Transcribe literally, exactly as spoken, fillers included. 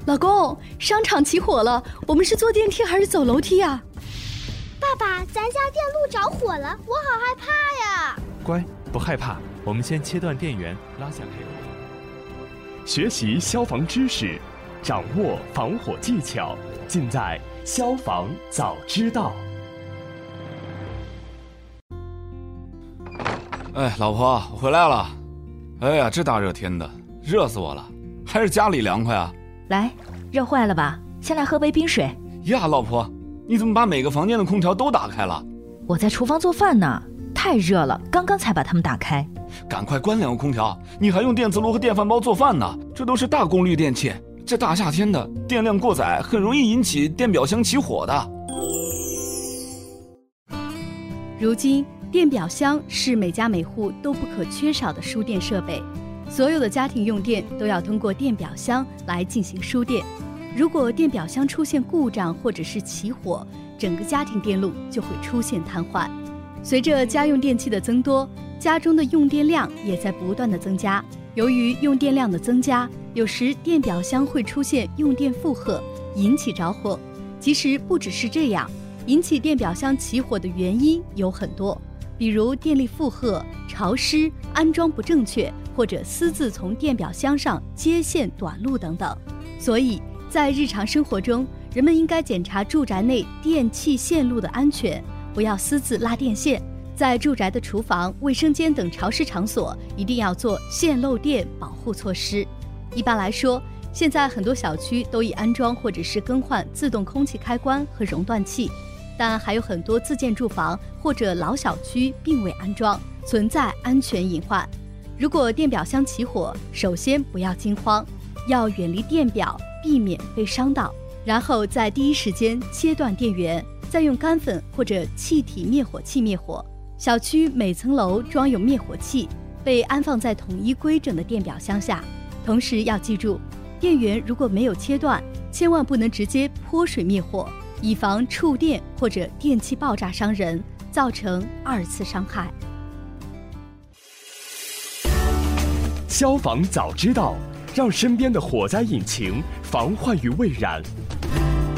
老公，商场起火了，我们是坐电梯还是走楼梯啊？ 爸爸，咱家电路着火了，我好害怕呀！ 乖，不害怕，我们先切断电源，拉下配合。学习消防知识，掌握防火技巧，尽在消防早知道。 哎，老婆，我回来了。哎呀，这大热天的，热死我了，还是家里凉快啊。 来，热坏了吧？先来喝杯冰水。 呀，老婆，你怎么把每个房间的空调都打开了？ 我在厨房做饭呢，太热了，刚刚才把它们打开。 赶快关两个空调，你还用电磁炉和电饭煲做饭呢，这都是大功率电器，这大夏天的电量过载很容易引起电表箱起火的。 如今电表箱是每家每户都不可缺少的输电设备，所有的家庭用电都要通过电表箱来进行输电。如果电表箱出现故障或者是起火，整个家庭电路就会出现瘫痪。随着家用电器的增多，家中的用电量也在不断的增加。由于用电量的增加，有时电表箱会出现用电负荷，引起着火。其实不只是这样，引起电表箱起火的原因有很多，比如电力负荷、潮湿、安装不正确，或者私自从电表箱上接线短路等等。所以在日常生活中，人们应该检查住宅内电气线路的安全，不要私自拉电线。在住宅的厨房、卫生间等潮湿场所，一定要做线漏电保护措施。一般来说，现在很多小区都已安装或者是更换自动空气开关和熔断器，但还有很多自建住房或者老小区并未安装，存在安全隐患。如果电表箱起火，首先不要惊慌，要远离电表，避免被伤到，然后在第一时间切断电源，再用干粉或者气体灭火器灭火。小区每层楼装有灭火器，被安放在统一规整的电表箱下。同时要记住，电源如果没有切断，千万不能直接泼水灭火，以防触电或者电器爆炸伤人，造成二次伤害。 消防早知道，让身边的火灾引擎防患于未然。